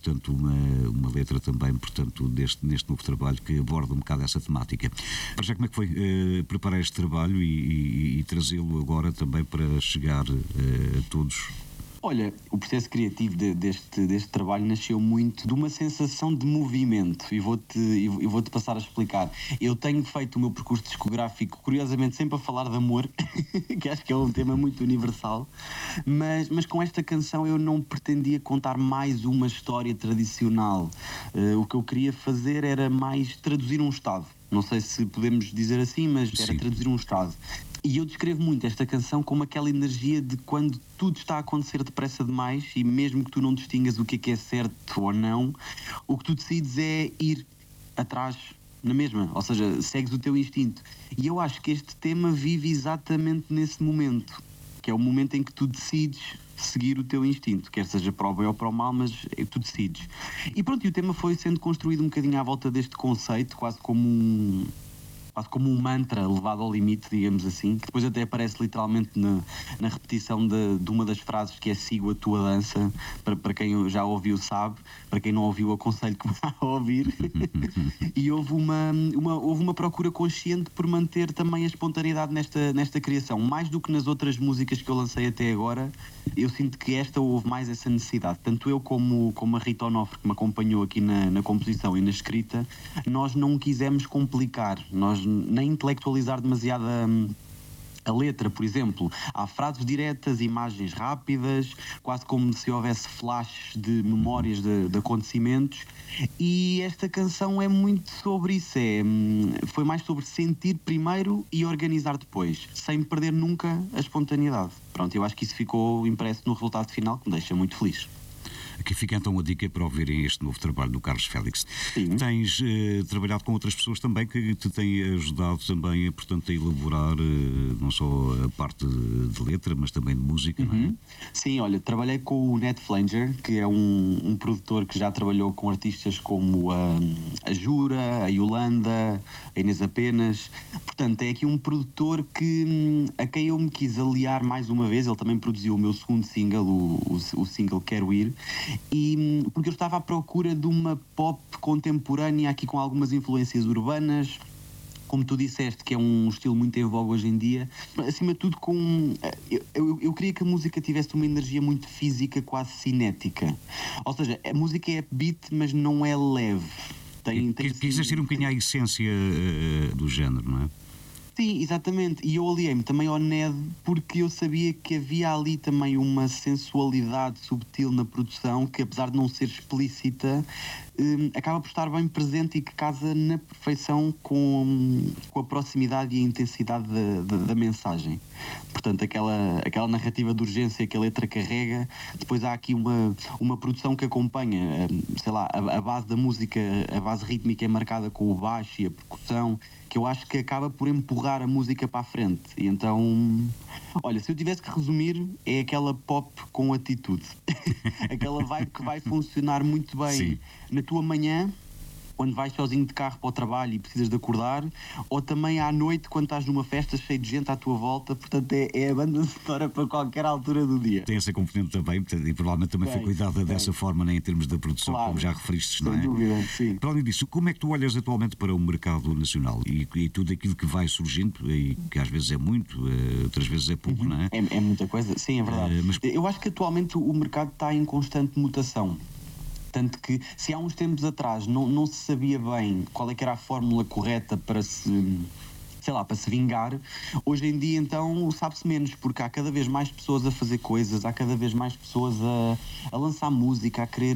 portanto, uma letra também, portanto, neste novo trabalho que aborda um bocado essa temática. Para já, como é que foi preparar este trabalho e trazê-lo agora também para chegar a todos? Olha, o processo criativo deste trabalho nasceu muito de uma sensação de movimento e vou-te passar a explicar. Eu tenho feito o meu percurso discográfico, curiosamente, sempre a falar de amor, que acho que é um tema muito universal, mas com esta canção eu não pretendia contar mais uma história tradicional. O que eu queria fazer era mais traduzir um estado. Não sei se podemos dizer assim, mas era traduzir um estado. E eu descrevo muito esta canção como aquela energia de quando tudo está a acontecer depressa demais e mesmo que tu não distingas o que é certo ou não, o que tu decides é ir atrás na mesma, ou seja, segues o teu instinto. E eu acho que este tema vive exatamente nesse momento, que é o momento em que tu decides seguir o teu instinto, quer seja para o bem ou para o mal, mas tu decides. E pronto, e o tema foi sendo construído um bocadinho à volta deste conceito, quase como um mantra levado ao limite, digamos assim, que depois até aparece literalmente na repetição de uma das frases, que é "sigo a tua dança", para quem já ouviu sabe, para quem não ouviu aconselho que vá a ouvir. E houve uma procura consciente por manter também a espontaneidade nesta criação, mais do que nas outras músicas que eu lancei até agora. Eu sinto que esta houve mais essa necessidade, tanto eu como a Rita Onofre, que me acompanhou aqui na composição e na escrita. Nós não quisemos complicar, nós nem intelectualizar demasiado a letra. Por exemplo, há frases diretas, imagens rápidas, quase como se houvesse flashes de memórias de acontecimentos, e esta canção é muito sobre isso. Foi mais sobre sentir primeiro e organizar depois, sem perder nunca a espontaneidade. Pronto, eu acho que isso ficou impresso no resultado final, que me deixa muito feliz. Aqui fica então a dica para ouvirem este novo trabalho do Carlos Félix. Sim. Tens trabalhado com outras pessoas também que te têm ajudado também, portanto, a elaborar não só a parte de letra, mas também de música, não é? Sim, olha, trabalhei com o Ned Flanger, que é um produtor que já trabalhou com artistas como a Jura, a Yolanda, a Inês Apenas. Portanto, é aqui um produtor a quem eu me quis aliar mais uma vez. Ele também produziu o meu segundo single, o single Quero Ir, e porque eu estava à procura de uma pop contemporânea aqui com algumas influências urbanas, como tu disseste, que é um estilo muito em voga hoje em dia. Acima de tudo, eu queria que a música tivesse uma energia muito física, quase cinética. Ou seja, a música é beat, mas não é leve. Quis assistir um bocadinho à essência do género, não é? Sim, exatamente. E eu aliei-me também ao Ned porque eu sabia que havia ali também uma sensualidade subtil na produção que, apesar de não ser explícita, acaba por estar bem presente e que casa na perfeição com a proximidade e a intensidade da mensagem. Portanto, aquela narrativa de urgência que a letra carrega, depois há aqui uma produção que acompanha, sei lá, a base da música, a base rítmica é marcada com o baixo e a percussão, que eu acho que acaba por empurrar a música para a frente. E então, olha, se eu tivesse que resumir, é aquela pop com atitude. Aquela vibe que vai funcionar muito bem. Sim. Na tua manhã, quando vais sozinho de carro para o trabalho e precisas de acordar, ou também à noite quando estás numa festa cheia de gente à tua volta. Portanto, é a banda sonora para qualquer altura do dia. Tem essa componente também, portanto, e provavelmente também foi cuidada dessa forma, né, em termos da produção, Claro, como já referiste, não é? sem dúvida, sim. Para além disso, como é que tu olhas atualmente para o mercado nacional e tudo aquilo que vai surgindo, e que às vezes é muito, outras vezes é pouco, não é? É muita coisa, sim, é verdade. Mas Eu acho que atualmente o mercado está em constante mutação. Tanto que, se há uns tempos atrás não se sabia bem qual é que era a fórmula correta para se vingar, hoje em dia então sabe-se menos, porque há cada vez mais pessoas a fazer coisas, há cada vez mais pessoas a lançar música, a querer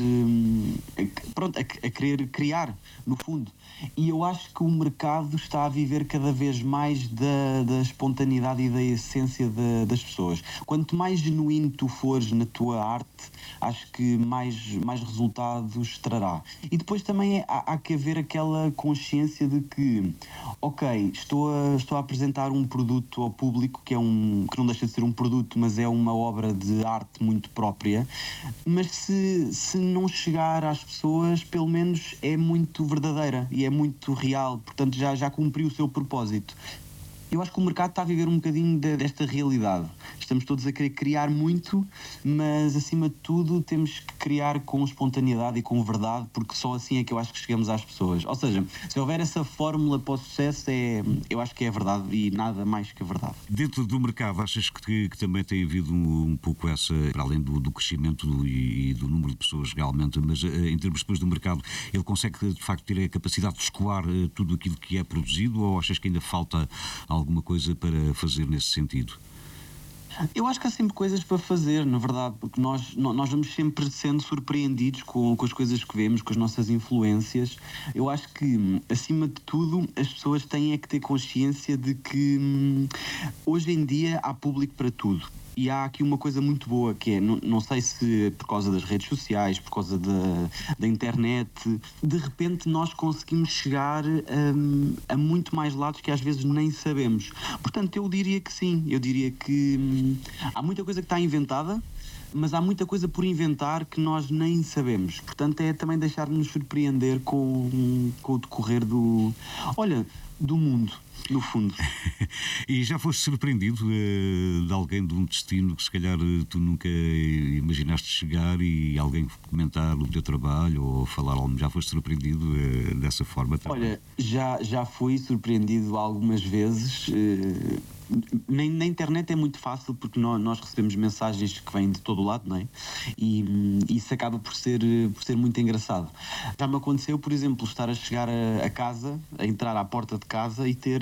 a querer criar, no fundo. E eu acho que o mercado está a viver cada vez mais da espontaneidade e da essência das pessoas. Quanto mais genuíno tu fores na tua arte, acho que mais resultados trará. E depois também há que haver aquela consciência de que, ok, estou a apresentar um produto ao público que não deixa de ser um produto, mas é uma obra de arte muito própria, mas se não chegar às pessoas, pelo menos é muito verdadeira e é muito real, portanto já cumpriu o seu propósito. Eu acho que o mercado está a viver um bocadinho desta realidade. Estamos todos a querer criar muito, mas acima de tudo temos que criar com espontaneidade e com verdade, porque só assim é que eu acho que chegamos às pessoas. Ou seja, se houver essa fórmula para o sucesso, eu acho que é a verdade e nada mais que a verdade. Dentro do mercado, achas que também tem havido um pouco essa, para além do crescimento e do número de pessoas realmente, mas em termos depois do mercado, ele consegue de facto ter a capacidade de escoar tudo aquilo que é produzido, ou achas que ainda falta alguma coisa para fazer nesse sentido? Eu acho que há sempre coisas para fazer, na verdade, porque nós vamos sempre sendo surpreendidos com as coisas que vemos, com as nossas influências. Eu acho que, acima de tudo, as pessoas têm é que ter consciência de que hoje em dia há público para tudo. E há aqui uma coisa muito boa que é, não sei se por causa das redes sociais, por causa da internet, de repente nós conseguimos chegar a muito mais lados que às vezes nem sabemos. Portanto, eu diria que sim, eu diria que há muita coisa que está inventada, mas há muita coisa por inventar que nós nem sabemos. Portanto, é também deixar-nos surpreender com o decorrer do mundo. No fundo. E já foste surpreendido de alguém, de um destino que se calhar tu nunca imaginaste chegar, e alguém comentar o teu trabalho ou falar algo? Já foste surpreendido dessa forma também? Olha, já fui surpreendido algumas vezes. Na internet é muito fácil porque nós recebemos mensagens que vêm de todo o lado, não é? E isso acaba por ser muito engraçado. Já me aconteceu, por exemplo, estar a chegar a casa, a entrar à porta de casa e ter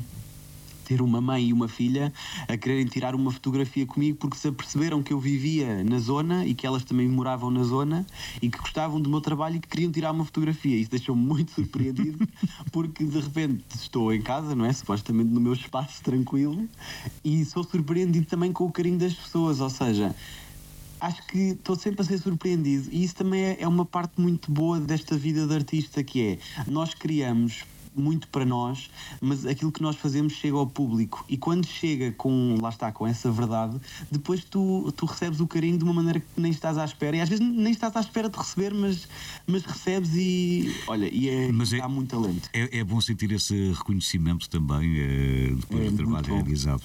uma mãe e uma filha a quererem tirar uma fotografia comigo porque se aperceberam que eu vivia na zona e que elas também moravam na zona e que gostavam do meu trabalho e que queriam tirar uma fotografia. Isso deixou-me muito surpreendido porque de repente estou em casa, não é? Supostamente no meu espaço tranquilo, e sou surpreendido também com o carinho das pessoas, ou seja, acho que estou sempre a ser surpreendido, e isso também é uma parte muito boa desta vida de artista, que é, nós criamos muito para nós, mas aquilo que nós fazemos chega ao público, e quando chega lá está, com essa verdade, depois tu recebes o carinho de uma maneira que nem estás à espera, e às vezes nem estás à espera de receber, mas recebes e olha, há muito talento. É bom sentir esse reconhecimento também depois do trabalho realizado.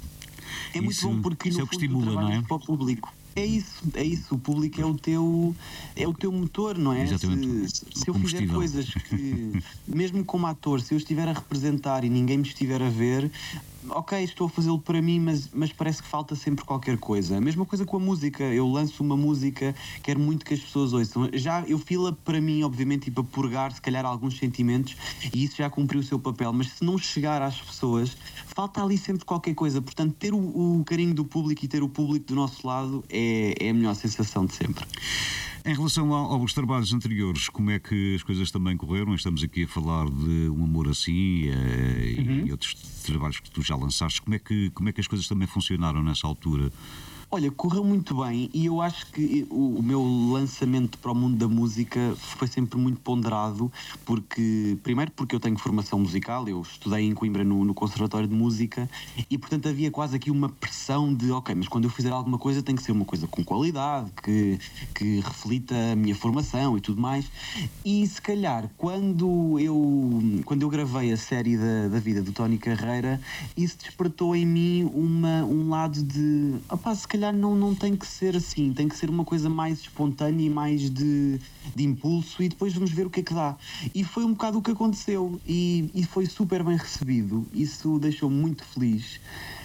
É muito bom porque no fundo tu trabalhas para o público. É isso, o público é o teu motor, não é? Exatamente. Se eu fizer coisas que, mesmo como ator, se eu estiver a representar e ninguém me estiver a ver, ok, estou a fazê-lo para mim, mas parece que falta sempre qualquer coisa. A mesma coisa com a música, eu lanço uma música, quero muito que as pessoas ouçam. Eu filo para mim, obviamente, e para purgar, se calhar, alguns sentimentos, e isso já cumpriu o seu papel, mas se não chegar às pessoas, falta ali sempre qualquer coisa. Portanto, ter o carinho do público e ter o público do nosso lado é a melhor sensação de sempre. Em relação aos trabalhos anteriores, como é que as coisas também correram? Estamos aqui a falar de Um Amor Assim e outros trabalhos que tu já lançaste. Como é que as coisas também funcionaram nessa altura? Olha, correu muito bem, e eu acho que o meu lançamento para o mundo da música foi sempre muito ponderado, primeiro porque eu tenho formação musical, eu estudei em Coimbra no Conservatório de Música, e portanto havia quase aqui uma pressão de, ok, mas quando eu fizer alguma coisa tem que ser uma coisa com qualidade, que reflita a minha formação e tudo mais. E se calhar quando eu gravei a série da vida do Tony Carreira, isso despertou em mim um lado de, se calhar não tem que ser assim, tem que ser uma coisa mais espontânea e mais de impulso, e depois vamos ver o que é que dá. E foi um bocado o que aconteceu, e foi super bem recebido. Isso deixou-me muito feliz.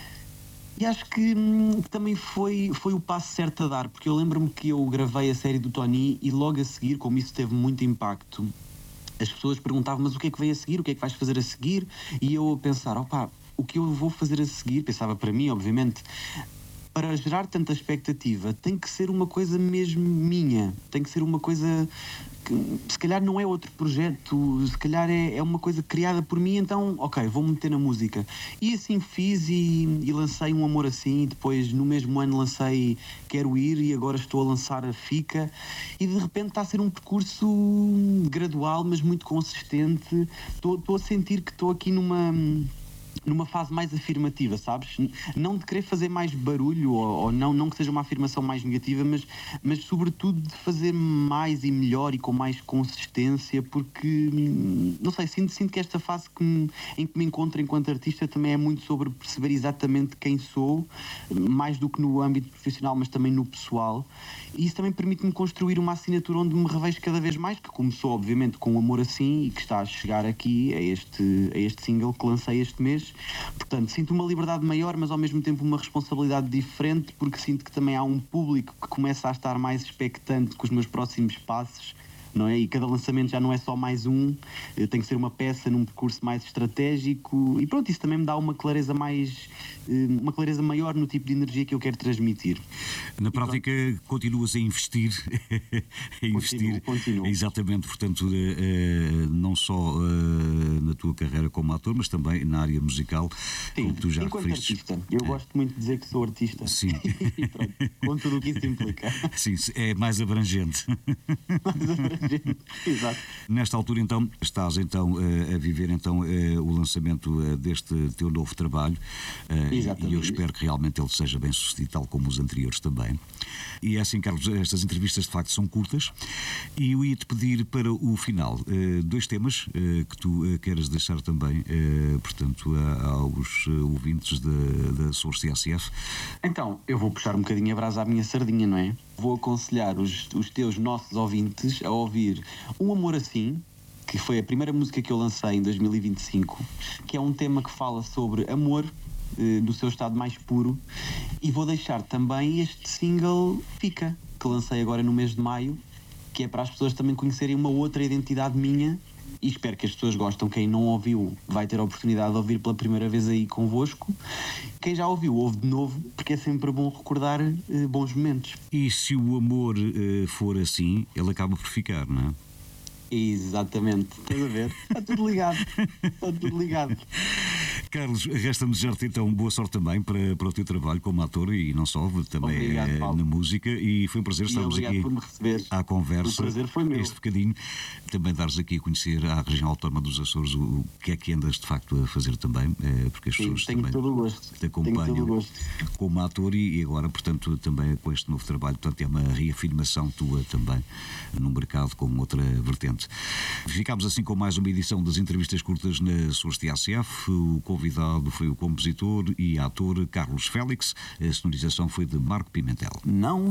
E acho que também foi o passo certo a dar, porque eu lembro-me que eu gravei a série do Tony e logo a seguir, como isso teve muito impacto, as pessoas perguntavam, mas o que é que vem a seguir? O que é que vais fazer a seguir? E eu a pensar, o que eu vou fazer a seguir, pensava para mim, obviamente, para gerar tanta expectativa, tem que ser uma coisa mesmo minha, tem que ser uma coisa que se calhar não é outro projeto, se calhar é uma coisa criada por mim, então ok, vou-me meter na música. E assim fiz e lancei Um Amor Assim, e depois no mesmo ano lancei Quero Ir, e agora estou a lançar a Fica, e de repente está a ser um percurso gradual, mas muito consistente. Estou a sentir que estou aqui numa fase mais afirmativa, sabes? Não de querer fazer mais barulho ou não que seja uma afirmação mais negativa, mas sobretudo de fazer mais e melhor e com mais consistência, porque, não sei, sinto que esta fase em que me encontro enquanto artista também é muito sobre perceber exatamente quem sou, mais do que no âmbito profissional, mas também no pessoal. E isso também permite-me construir uma assinatura onde me revejo cada vez mais, que começou obviamente com o Amor Assim e que está a chegar aqui a este single que lancei este mês. Portanto, sinto uma liberdade maior, mas ao mesmo tempo uma responsabilidade diferente, porque sinto que também há um público que começa a estar mais expectante com os meus próximos passos, não é? E cada lançamento já não é só mais um, tem que ser uma peça num percurso mais estratégico e pronto, isso também me dá uma clareza maior no tipo de energia que eu quero transmitir. Na prática, continuas a investir, Continuo. Exatamente, portanto, não só na tua carreira como ator, mas também na área musical, Sim, como tu já enquanto referiste. artista. Eu gosto muito de dizer que sou artista. Sim. E pronto, com tudo o que isso implica. Sim, é mais abrangente. Exato. Nesta altura, então, estás então a viver então o lançamento deste teu novo trabalho e eu espero que realmente ele seja bem sucedido, tal como os anteriores também. E é assim, Carlos, estas entrevistas de facto são curtas e eu ia-te pedir para o final 2 temas que tu queres deixar também, portanto, aos ouvintes da Source TSF. Então, eu vou puxar um bocadinho a brasa à minha sardinha, não é? Vou aconselhar os nossos ouvintes a ouvir Um Amor Assim, que foi a primeira música que eu lancei em 2025, que é um tema que fala sobre amor do seu estado mais puro, e vou deixar também este single Fica, que lancei agora no mês de maio, que é para as pessoas também conhecerem uma outra identidade minha, e espero que as pessoas gostem. Quem não ouviu vai ter a oportunidade de ouvir pela primeira vez aí convosco. Quem já ouviu, ouve de novo, porque é sempre bom recordar bons momentos. E se o amor for assim, ele acaba por ficar, não é? Exatamente, estás a ver? Está tudo ligado. Está tudo ligado. Carlos, resta-me desejar-te então boa sorte também para o teu trabalho como ator e não só, também Obrigado, na música, e foi um prazer estarmos aqui por me receber. à conversa. O prazer foi meu. Este bocadinho, também dares aqui a conhecer à região autónoma dos Açores o que é que andas de facto a fazer também, porque as pessoas também todo o gosto. te acompanham como ator e agora, portanto, também com este novo trabalho, portanto é uma reafirmação tua também no mercado com outra vertente. Ficámos assim com mais uma edição das entrevistas curtas na Source TSF. O convidado foi o compositor e ator Carlos Félix. A sonorização foi de Marco Pimentel. Não